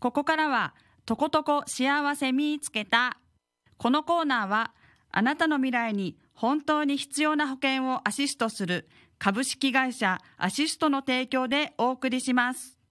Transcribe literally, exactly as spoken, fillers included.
ここからはとことこ幸せみつけた。このコーナーはあなたの未来に本当に必要な保険をアシストする株式会社アシストの提供でお送りします。